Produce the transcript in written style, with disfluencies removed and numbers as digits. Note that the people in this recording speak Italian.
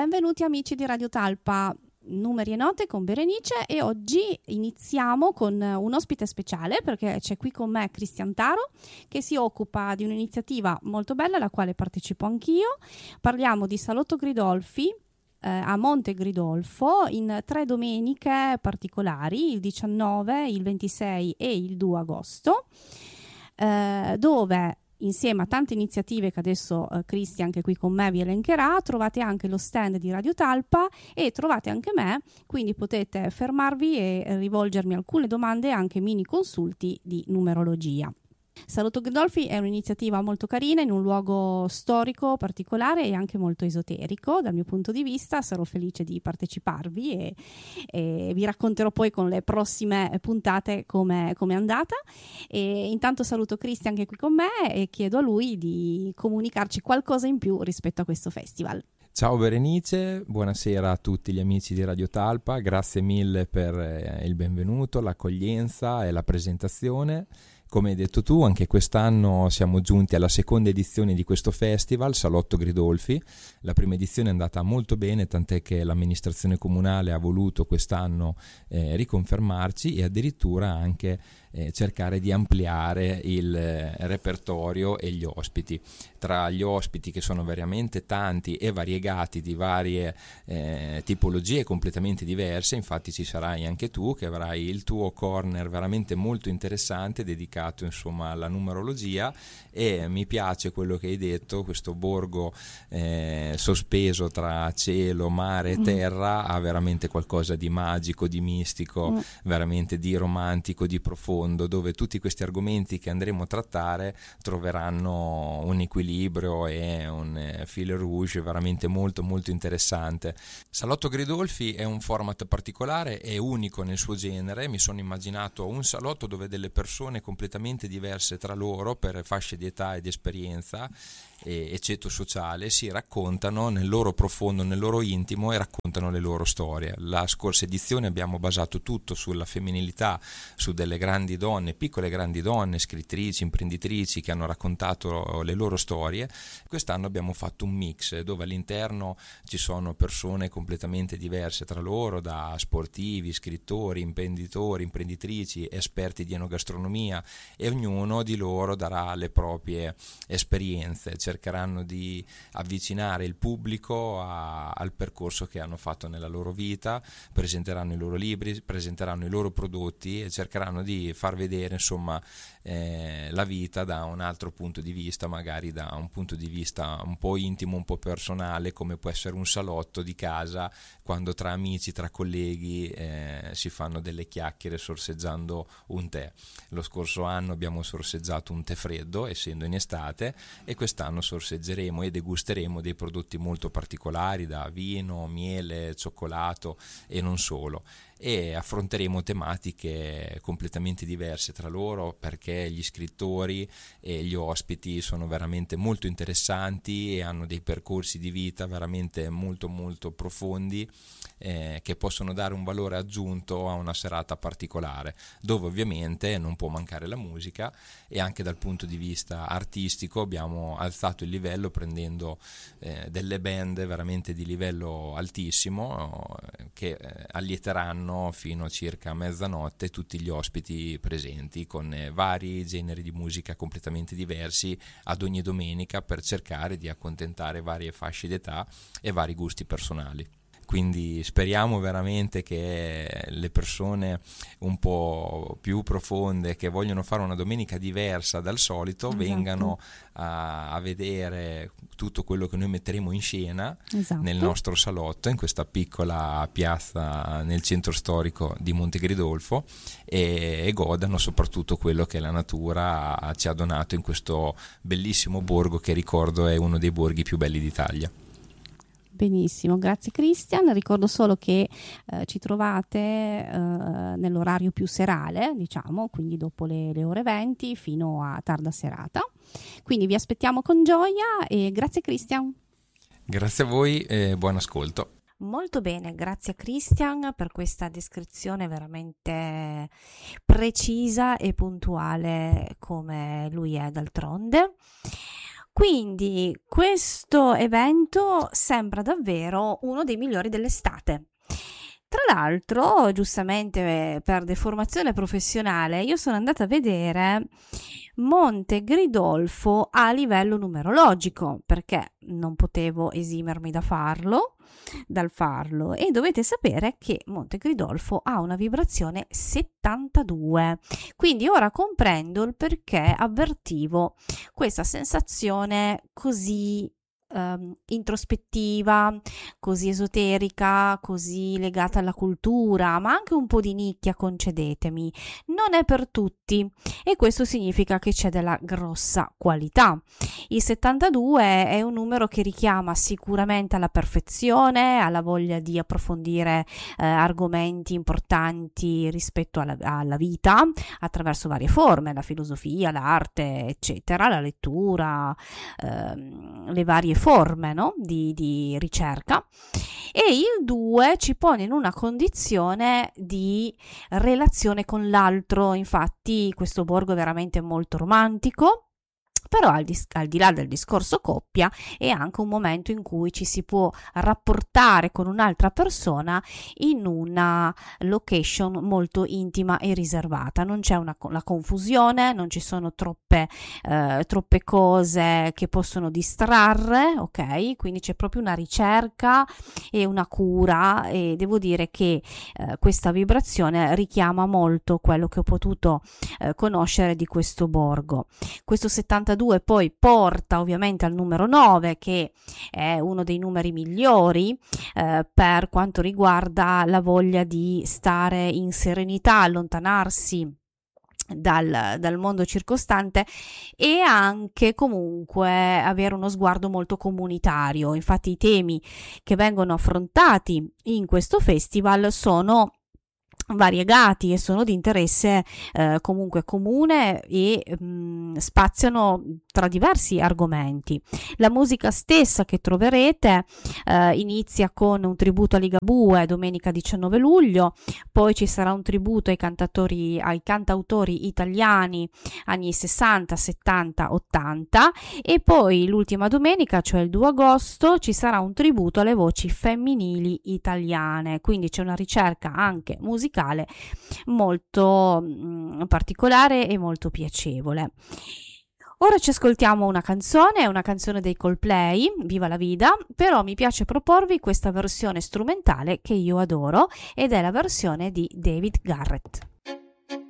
Benvenuti amici di Radio Talpa, numeri e note con Berenice, e oggi iniziamo con un ospite speciale perché c'è qui con me Cristian Taro che si occupa di un'iniziativa molto bella alla quale partecipo anch'io. Parliamo di Salotto Gridolfi a Monte Gridolfo in 3 domeniche particolari, il 19, il 26 e il 2 agosto, dove insieme a tante iniziative che adesso Cristian, che è qui con me, vi elencherà, trovate anche lo stand di Radio Talpa e trovate anche me, quindi potete fermarvi e rivolgermi alcune domande e anche mini consulti di numerologia. Salotto Gridolfi è un'iniziativa molto carina in un luogo storico particolare e anche molto esoterico dal mio punto di vista. Sarò felice di parteciparvi e vi racconterò poi con le prossime puntate come è andata. E intanto saluto Cristian che è qui con me e chiedo a lui di comunicarci qualcosa in più rispetto a questo festival. Ciao Berenice, buonasera a tutti gli amici di Radio Talpa, grazie mille per il benvenuto, l'accoglienza e la presentazione. Come hai detto tu, anche quest'anno siamo giunti alla seconda edizione di questo festival, Salotto Gridolfi. La prima edizione è andata molto bene, tant'è che l'amministrazione comunale ha voluto quest'anno riconfermarci e addirittura anche cercare di ampliare il repertorio e gli ospiti. Tra gli ospiti, che sono veramente tanti e variegati, di varie tipologie completamente diverse, infatti ci sarai anche tu, che avrai il tuo corner veramente molto interessante dedicato insomma alla numerologia. E mi piace quello che hai detto, questo borgo sospeso tra cielo, mare e terra ha veramente qualcosa di magico, di mistico, veramente di romantico, di profondo, dove tutti questi argomenti che andremo a trattare troveranno un equilibrio e un fil rouge veramente molto molto interessante. Salotto Gridolfi è un format particolare e unico nel suo genere. Mi sono immaginato un salotto dove delle persone completamente diverse tra loro per fasce di età e di esperienza e ceto sociale si raccontano nel loro profondo, nel loro intimo, e raccontano le loro storie. La scorsa edizione abbiamo basato tutto sulla femminilità, su delle grandi donne, piccole grandi donne, scrittrici, imprenditrici che hanno raccontato le loro storie. Quest'anno abbiamo fatto un mix dove all'interno ci sono persone completamente diverse tra loro, da sportivi, scrittori, imprenditori, imprenditrici, esperti di enogastronomia, e ognuno di loro darà le proprie esperienze, cercheranno di avvicinare il pubblico al percorso che hanno fatto nella loro vita, presenteranno i loro libri, presenteranno i loro prodotti e cercheranno di far vedere insomma la vita da un altro punto di vista, magari da un punto di vista un po' intimo, un po' personale, come può essere un salotto di casa, quando tra amici, tra colleghi si fanno delle chiacchiere sorseggiando un tè. Lo scorso anno abbiamo sorseggiato un tè freddo, essendo in estate, e quest'anno sorseggeremo e degusteremo dei prodotti molto particolari, da vino, miele, cioccolato e non solo. E affronteremo tematiche completamente diverse tra loro, perché gli scrittori e gli ospiti sono veramente molto interessanti e hanno dei percorsi di vita veramente molto molto profondi, che possono dare un valore aggiunto a una serata particolare, dove ovviamente non può mancare la musica. E anche dal punto di vista artistico abbiamo alzato il livello prendendo delle band veramente di livello altissimo, che allieteranno fino a circa mezzanotte tutti gli ospiti presenti, con vari generi di musica completamente diversi ad ogni domenica, per cercare di accontentare varie fasce d'età e vari gusti personali. Quindi speriamo veramente che le persone un po' più profonde, che vogliono fare una domenica diversa dal solito, vengano a vedere tutto quello che noi metteremo in scena nel nostro salotto, in questa piccola piazza nel centro storico di Monte Gridolfo, e godano soprattutto quello che la natura ci ha donato in questo bellissimo borgo, che ricordo è uno dei borghi più belli d'Italia. Benissimo, grazie Cristian. Ricordo solo che ci trovate nell'orario più serale, diciamo, quindi dopo le ore 20 fino a tarda serata. Quindi vi aspettiamo con gioia e grazie Cristian. Grazie a voi e buon ascolto. Molto bene, grazie a Cristian per questa descrizione veramente precisa e puntuale, come lui è d'altronde. Quindi questo evento sembra davvero uno dei migliori dell'estate. Tra l'altro, giustamente per deformazione professionale, io sono andata a vedere Monte Gridolfo a livello numerologico, perché non potevo esimermi dal farlo, e dovete sapere che Monte Gridolfo ha una vibrazione 72. Quindi ora comprendo il perché avvertivo questa sensazione così introspettiva, così esoterica, così legata alla cultura, ma anche un po' di nicchia, concedetemi. Non è per tutti e questo significa che c'è della grossa qualità. Il 72 è un numero che richiama sicuramente alla perfezione, alla voglia di approfondire argomenti importanti rispetto alla vita attraverso varie forme, la filosofia, l'arte, eccetera, la lettura, le varie forme, no? di ricerca. E il 2 ci pone in una condizione di relazione con l'altro. Infatti questo borgo è veramente molto romantico, però al di là del discorso coppia è anche un momento in cui ci si può rapportare con un'altra persona in una location molto intima e riservata. Non c'è la confusione, non ci sono troppe cose che possono distrarre, ok? Quindi c'è proprio una ricerca e una cura, e devo dire che questa vibrazione richiama molto quello che ho potuto conoscere di questo borgo. Questo 72 poi porta ovviamente al numero 9, che è uno dei numeri migliori per quanto riguarda la voglia di stare in serenità, allontanarsi dal mondo circostante e anche comunque avere uno sguardo molto comunitario. Infatti i temi che vengono affrontati in questo festival sono variegati e sono di interesse comunque comune e spaziano tra diversi argomenti. La musica stessa che troverete inizia con un tributo a Ligabue domenica 19 luglio, poi ci sarà un tributo ai cantautori italiani anni 60, 70, 80 e poi l'ultima domenica, cioè il 2 agosto, ci sarà un tributo alle voci femminili italiane. Quindi c'è una ricerca anche musicale molto particolare e molto piacevole. Ora ci ascoltiamo una canzone dei Coldplay, Viva la Vida, però mi piace proporvi questa versione strumentale che io adoro ed è la versione di David Garrett.